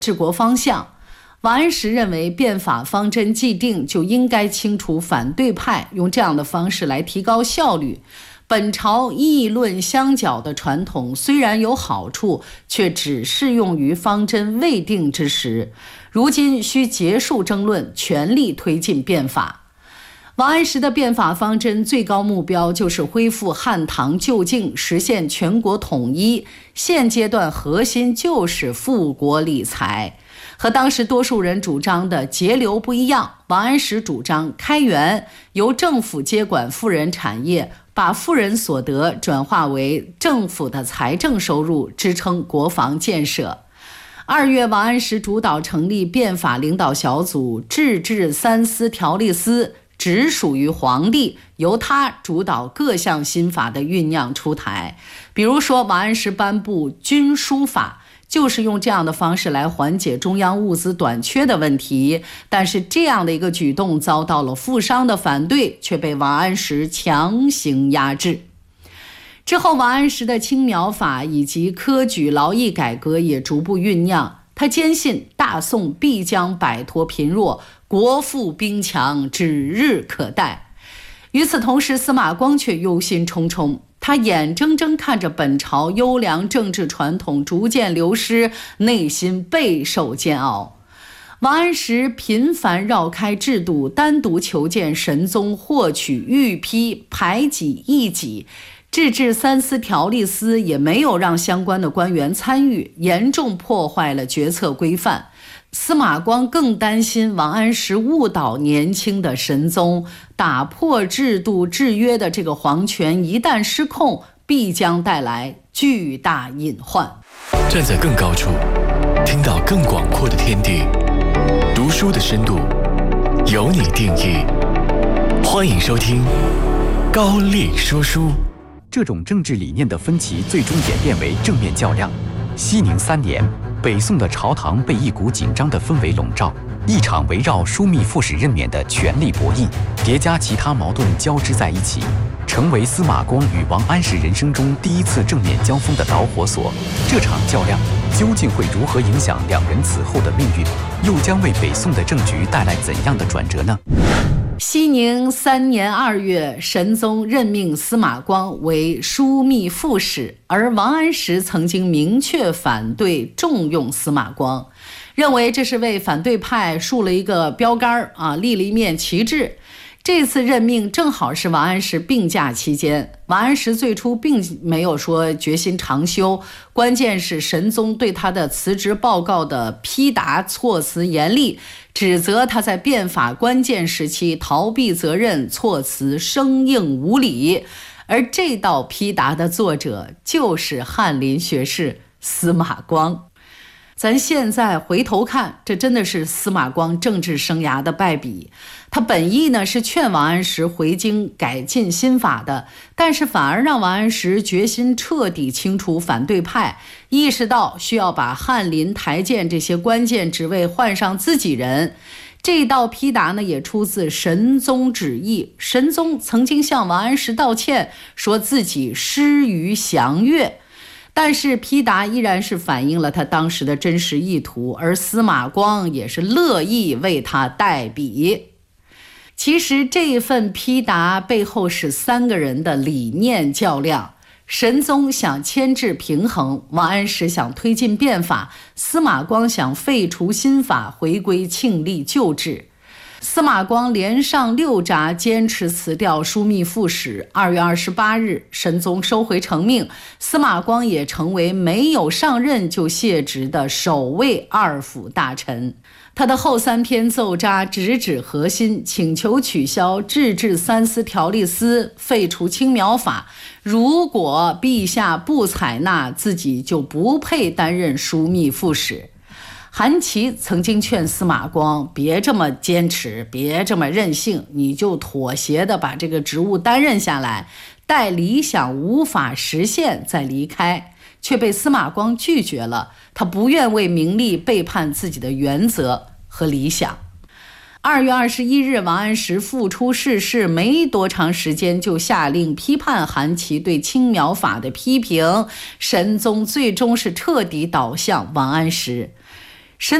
治国方向。王安石认为变法方针既定，就应该清除反对派，用这样的方式来提高效率。本朝议论相较的传统虽然有好处，却只适用于方针未定之时。如今需结束争论，全力推进变法。王安石的变法方针最高目标就是恢复汉唐旧境，实现全国统一。现阶段核心就是富国理财。和当时多数人主张的节流不一样，王安石主张开源，由政府接管富人产业，把富人所得转化为政府的财政收入，支撑国防建设。2月，王安石主导成立变法领导小组，制置三司条例司，直属于皇帝，由他主导各项新法的酝酿出台。比如说，王安石颁布军书法，就是用这样的方式来缓解中央物资短缺的问题。但是这样的一个举动遭到了富商的反对，却被王安石强行压制。之后，王安石的青苗法以及科举劳役改革也逐步酝酿。他坚信大宋必将摆脱贫弱，国富兵强指日可待。与此同时，司马光却忧心忡忡，他眼睁睁看着本朝优良政治传统逐渐流失，内心备受煎熬。王安石频繁绕开制度，单独求见神宗，获取御批，排挤异己。制置三司条例司也没有让相关的官员参与，严重破坏了决策规范。司马光更担心王安石误导年轻的神宗，打破制度制约的这个皇权一旦失控，必将带来巨大隐患。 站在更高处，听到更广阔的天地，读书的深度由你定义。欢迎收听高力说书。 这种政治理念的分歧最终演变为正面较量。熙宁3年，北宋的朝堂被一股紧张的氛围笼罩，一场围绕枢密副使任免的权力博弈，叠加其他矛盾交织在一起，成为司马光与王安石人生中第一次正面交锋的导火索。这场较量究竟会如何影响两人此后的命运，又将为北宋的政局带来怎样的转折呢？ 熙宁3年2月，神宗任命司马光为枢密副使，而王安石曾经明确反对重用司马光，认为这是为反对派竖了一个标杆立了一面旗帜。这次任命正好是王安石病假期间，王安石最初并没有说决心长休，关键是神宗对他的辞职报告的批答措辞严厉，指责他在变法关键时期逃避责任，措辞生硬无理。而这道批答的作者就是翰林学士司马光。咱现在回头看，这真的是司马光政治生涯的败笔。他本意呢是劝王安石回京改进新法的，但是反而让王安石决心彻底清除反对派，意识到需要把翰林、台谏这些关键职位换上自己人。这道批答呢也出自神宗旨意，神宗曾经向王安石道歉，说自己失于详阅。但是批答依然是反映了他当时的真实意图，而司马光也是乐意为他代笔。其实这份批答背后是3个人的理念较量。神宗想牵制平衡，王安石想推进变法，司马光想废除新法，回归庆历旧制。司马光连上6札，坚持辞掉枢密副使。2月28日，神宗收回成命，司马光也成为没有上任就卸职的首位二辅大臣。他的后3篇奏章直指核心，请求取消制置三司条例司，废除青苗法。如果陛下不采纳，自己就不配担任枢密副使。韩琦曾经劝司马光别这么坚持，别这么任性，你就妥协的把这个职务担任下来，待理想无法实现再离开，却被司马光拒绝了。他不愿为名利背叛自己的原则和理想。2月21日，王安石复出逝世，没多长时间就下令批判韩琦对青苗法的批评，神宗最终是彻底倒向王安石。